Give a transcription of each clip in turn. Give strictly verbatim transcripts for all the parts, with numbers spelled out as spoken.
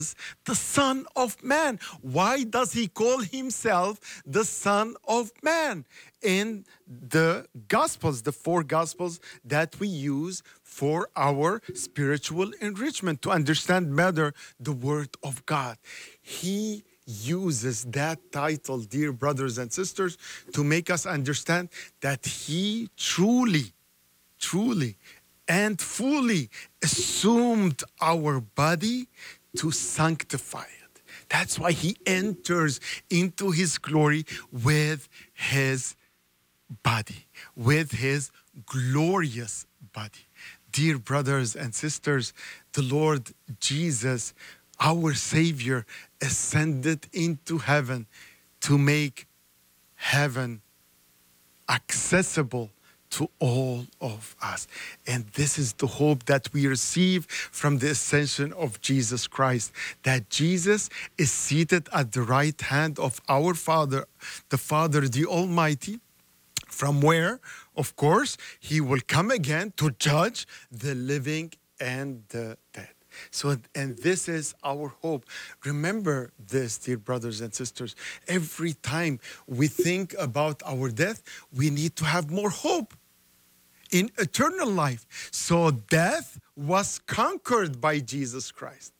the Son of Man. Why does he call himself the Son of Man? In the Gospels, the four Gospels that we use for our spiritual enrichment, to understand better the Word of God. He uses that title, dear brothers and sisters, to make us understand that he truly, truly, and fully assumed our body to sanctify it. That's why he enters into his glory with his body, with his glorious body. Dear brothers and sisters, the Lord Jesus, our Savior, ascended into heaven to make heaven accessible to all of us. And this is the hope that we receive from the ascension of Jesus Christ, that Jesus is seated at the right hand of our Father, the Father, the Almighty, from where, of course, he will come again to judge the living and the dead. So, and this is our hope. Remember this, dear brothers and sisters. Every time we think about our death, we need to have more hope in eternal life. So death was conquered by Jesus Christ.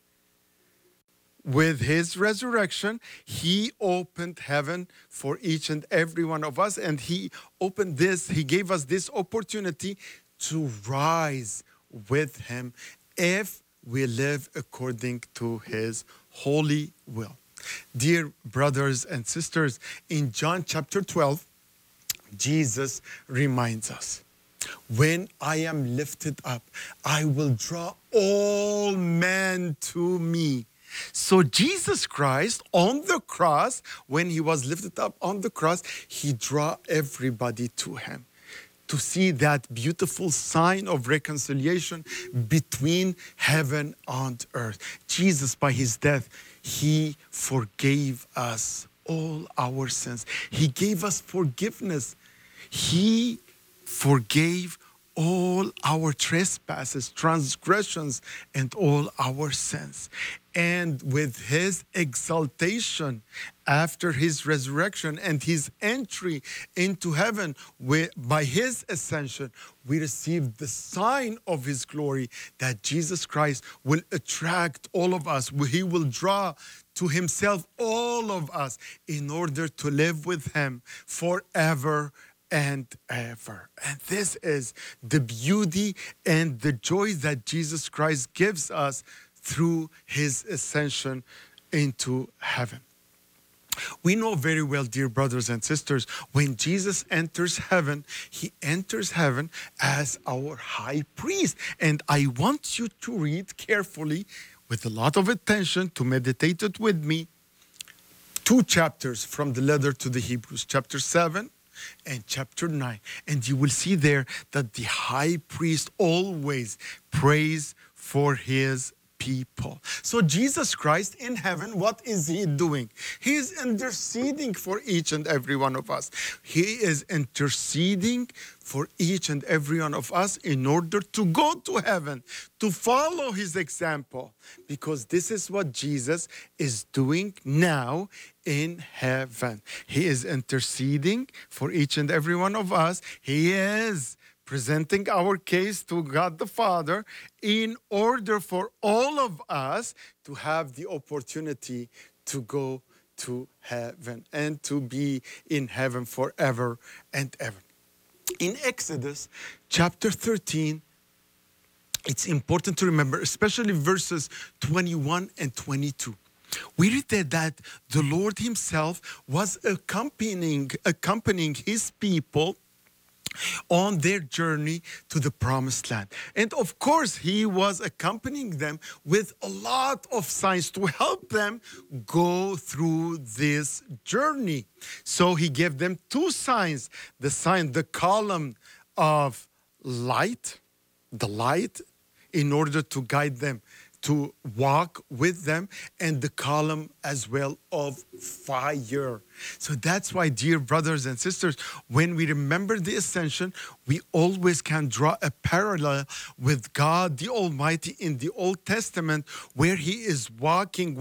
With his resurrection, he opened heaven for each and every one of us. And he opened this, he gave us this opportunity to rise with him if we live according to his holy will. Dear brothers and sisters, in John chapter twelve, Jesus reminds us, when I am lifted up, I will draw all men to me. So Jesus Christ on the cross, when he was lifted up on the cross, he drew everybody to him, to see that beautiful sign of reconciliation between heaven and earth. Jesus, by his death, he forgave us all our sins. He gave us forgiveness. He forgave all our trespasses, transgressions, and all our sins. And with his exaltation after his resurrection and his entry into heaven, we, by his ascension, we receive the sign of his glory that Jesus Christ will attract all of us. He will draw to himself all of us in order to live with him forever and ever. And this is the beauty and the joy that Jesus Christ gives us through his ascension into heaven. We know very well, dear brothers and sisters, when Jesus enters heaven, he enters heaven as our high priest. And I want you to read carefully, with a lot of attention, to meditate it with me, two chapters from the letter to the Hebrews, chapter seven and chapter nine. And you will see there that the high priest always prays for his people. So Jesus Christ in heaven, what is he doing? He is interceding for each and every one of us. He is interceding for each and every one of us in order to go to heaven, to follow his example, because this is what Jesus is doing now in heaven. He is interceding for each and every one of us. He is presenting our case to God the Father in order for all of us to have the opportunity to go to heaven and to be in heaven forever and ever. In Exodus chapter thirteen, it's important to remember, especially verses twenty-one and twenty-two. We read there that the Lord himself was accompanying, accompanying his people on their journey to the promised land. And of course, he was accompanying them with a lot of signs to help them go through this journey. So he gave them two signs, the sign, the column of light, the light, in order to guide them to walk with them, and the column as well of fire. So that's why, dear brothers and sisters, when we remember the ascension, we always can draw a parallel with God the Almighty in the Old Testament, where He is walking